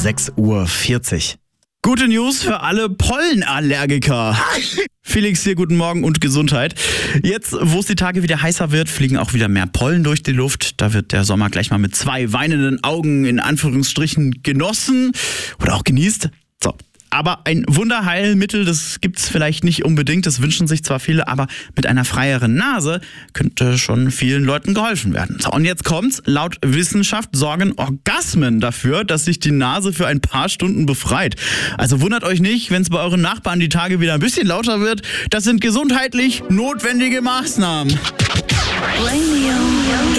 6:40 Uhr. Gute News für alle Pollenallergiker. Felix hier, guten Morgen und Gesundheit. Jetzt, wo es die Tage wieder heißer wird, fliegen auch wieder mehr Pollen durch die Luft. Da wird der Sommer gleich mal mit 2 weinenden Augen in Anführungsstrichen genossen oder auch genießt. So. Aber ein Wunderheilmittel, das gibt's vielleicht nicht unbedingt, das wünschen sich zwar viele, aber mit einer freieren Nase könnte schon vielen Leuten geholfen werden. So, und jetzt kommt's, laut Wissenschaft sorgen Orgasmen dafür, dass sich die Nase für ein paar Stunden befreit. Also wundert euch nicht, wenn es bei euren Nachbarn die Tage wieder ein bisschen lauter wird. Das sind gesundheitlich notwendige Maßnahmen. Radio